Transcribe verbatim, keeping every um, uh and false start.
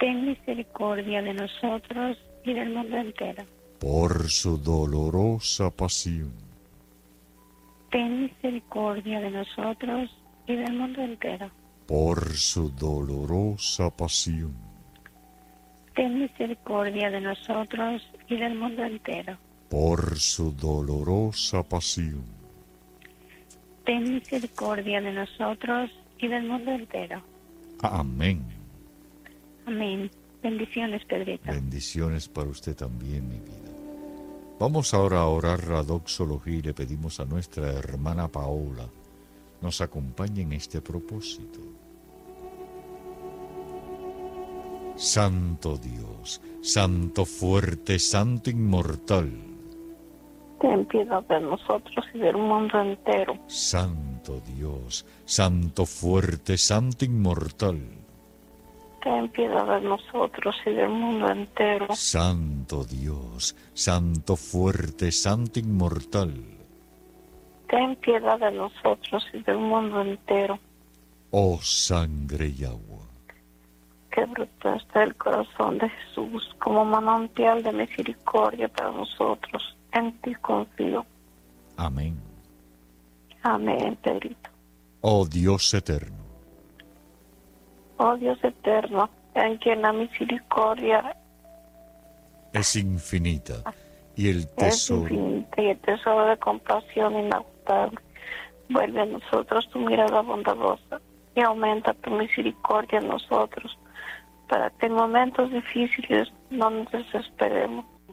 ten misericordia de nosotros y del mundo entero. Por su dolorosa pasión, Ten misericordia de nosotros y del mundo entero. por su dolorosa pasión, Ten misericordia de nosotros y del mundo entero. por su dolorosa pasión, Ten misericordia de nosotros y del mundo entero. amén. Amén. Bendiciones, Pedrito. Bendiciones para usted también, mi vida. Vamos ahora a orar la doxología y le pedimos a nuestra hermana Paola nos acompañe en este propósito. Santo Dios, Santo fuerte, Santo inmortal, Ten piedad de nosotros y del mundo entero. Santo Dios, Santo fuerte, Santo inmortal, Ten piedad de nosotros y del mundo entero. Santo Dios, Santo fuerte, Santo inmortal, Ten piedad de nosotros y del mundo entero. oh sangre y agua, Que brota está el corazón de Jesús como manantial de misericordia para nosotros. En ti confío. amén. Amén, Pedrito. Oh Dios eterno, Oh Dios eterno, en quien la misericordia es infinita y el es tesoro, infinita y el tesoro de compasión inagotable. Vuelve a nosotros tu mirada bondadosa y aumenta tu misericordia en nosotros, para que en momentos difíciles no nos desesperemos,